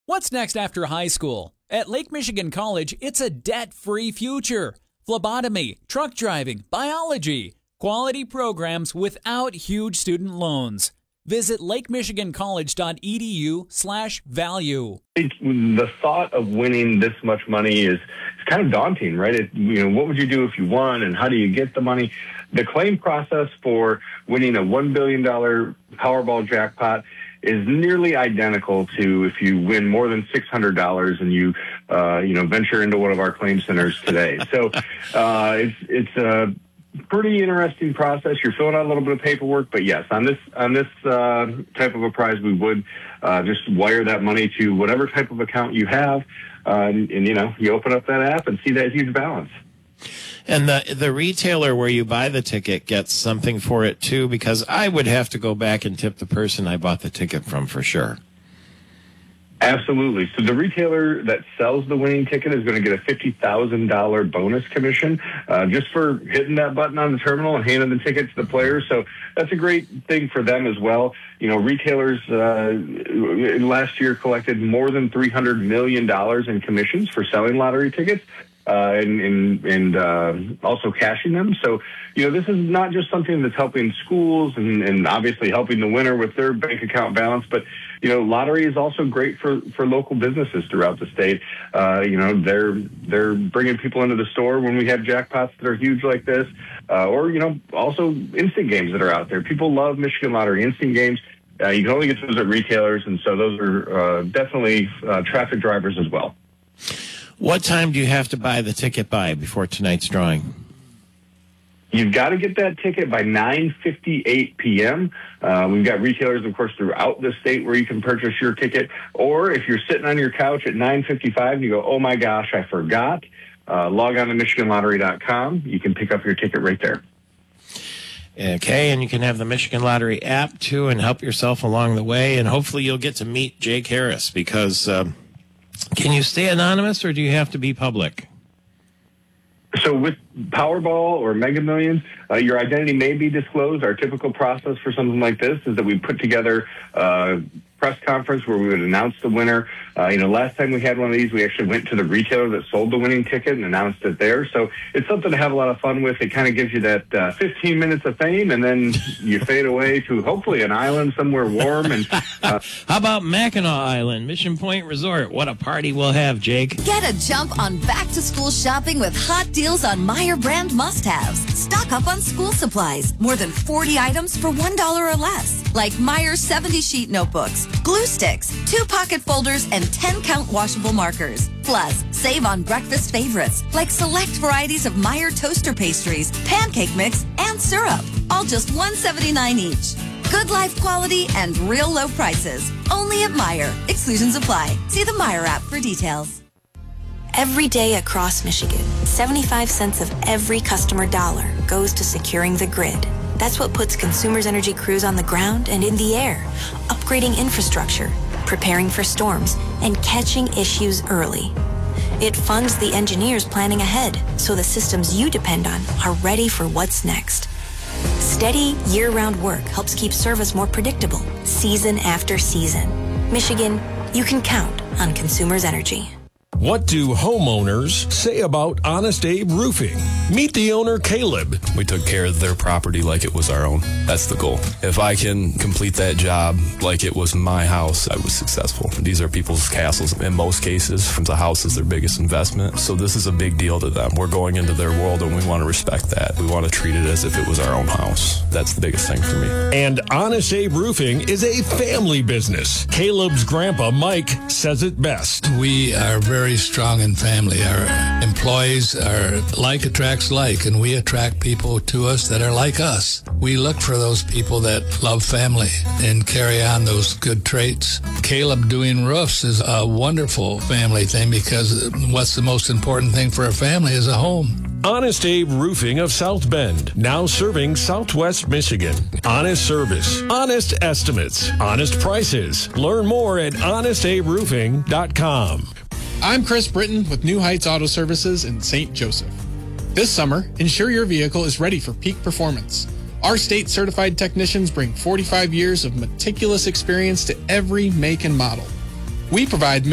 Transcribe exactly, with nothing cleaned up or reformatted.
What's next after high school? At Lake Michigan College, it's a debt-free future. Phlebotomy, truck driving, biology, quality programs without huge student loans. Visit lakemichigancollege.edu slash value. The thought of winning this much money is it's kind of daunting, right? It, you know, what would you do if you won, and how do you get the money? The claim process for winning a one billion dollars Powerball jackpot is nearly identical to if you win more than six hundred dollars and you, uh, you know, venture into one of our claim centers today. So uh, it's it's a pretty interesting process. You're filling out a little bit of paperwork, but yes, on this on this uh, type of a prize, we would uh, just wire that money to whatever type of account you have, uh, and, and you know, you open up that app and see that huge balance. And the the retailer where you buy the ticket gets something for it, too, because I would have to go back and tip the person I bought the ticket from for sure. Absolutely. So the retailer that sells the winning ticket is going to get a fifty thousand dollars bonus commission uh, just for hitting that button on the terminal and handing the ticket to the players. So that's a great thing for them as well. You know, retailers uh, last year collected more than three hundred million dollars in commissions for selling lottery tickets. Uh, and and, and uh, also cashing them. So, you know, this is not just something that's helping schools and, and obviously helping the winner with their bank account balance, but, you know, lottery is also great for, for local businesses throughout the state. Uh, you know, they're they're bringing people into the store when we have jackpots that are huge like this, uh, or, you know, also instant games that are out there. People love Michigan Lottery instant games. Uh, you can only get those at retailers, and so those are uh, definitely uh, traffic drivers as well. What time do you have to buy the ticket by before tonight's drawing? You've got to get that ticket by nine fifty-eight p.m. Uh, we've got retailers, of course, throughout the state where you can purchase your ticket. Or if you're sitting on your couch at nine fifty-five and you go, oh, my gosh, I forgot, uh, log on to Michigan Lottery dot com. You can pick up your ticket right there. Okay, and you can have the Michigan Lottery app, too, and help yourself along the way. And hopefully you'll get to meet Jake Harris because... Uh, Can you stay anonymous, or do you have to be public? So with Powerball or Mega Millions, uh, your identity may be disclosed. Our typical process for something like this is that we put together a press conference where we would announce the winner. Uh, you know, last time we had one of these, we actually went to the retailer that sold the winning ticket and announced it there. So it's something to have a lot of fun with. It kind of gives you that uh, fifteen minutes of fame, and then you fade away to hopefully an island somewhere warm. And uh, how about Mackinac Island, Mission Point Resort? What a party we'll have, Jake. Get a jump on back-to-school shopping with hot deals on Meijer brand must-haves. Stock up on school supplies. More than forty items for one dollar or less. Like Meijer seventy sheet notebooks, glue sticks, two pocket folders, and ten count washable markers. Plus, save on breakfast favorites like select varieties of Meijer toaster pastries, pancake mix, and syrup. All just one dollar and seventy-nine cents each. Good life quality and real low prices. Only at Meijer. Exclusions apply. See the Meijer app for details. Every day across Michigan, seventy-five cents of every customer dollar goes to securing the grid. That's what puts Consumers Energy crews on the ground and in the air, upgrading infrastructure, preparing for storms, and catching issues early. It funds the engineers planning ahead so the systems you depend on are ready for what's next. Steady, year-round work helps keep service more predictable, season after season. Michigan, you can count on Consumers Energy. What do homeowners say about Honest Abe Roofing? Meet the owner, Caleb. We took care of their property like it was our own. That's the goal. If I can complete that job like it was my house, I was successful. These are people's castles. In most cases, the house is their biggest investment. So this is a big deal to them. We're going into their world, and we want to respect that. We want to treat it as if it was our own house. That's the biggest thing for me. And Honest Abe Roofing is a family business. Caleb's grandpa, Mike, says it best. We are very Very strong in family. Our employees are like attracts like, and we attract people to us that are like us. We look for those people that love family and carry on those good traits. Caleb doing roofs is a wonderful family thing because what's the most important thing for a family is a home. Honest Abe Roofing of South Bend, now serving Southwest Michigan. Honest service, honest estimates, honest prices. Learn more at honest abe roofing dot com. I'm Chris Britton with New Heights Auto Services in Saint Joseph. This summer, ensure your vehicle is ready for peak performance. Our state-certified technicians bring forty-five years of meticulous experience to every make and model. We provide